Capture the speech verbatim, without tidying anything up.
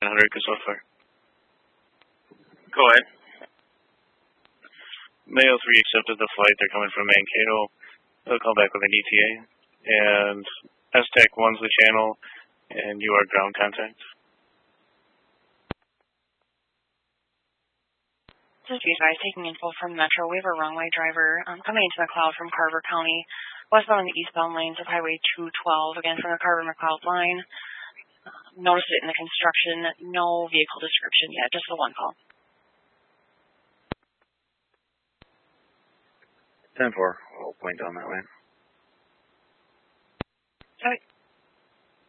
Santa Henrique so far. Go ahead. Mail three accepted the flight. They're coming from Mankato. They'll call back with an E T A. And S-Tech one's the channel, and you are ground contact. This is you guys taking info from Metro. We have a runway driver um, coming into McLeod from Carver County, westbound on the eastbound lanes of Highway two twelve, again from the Carver-McLeod line. Uh, noticed it in the construction. No vehicle description yet, just the one call. ten four, we'll point down that way.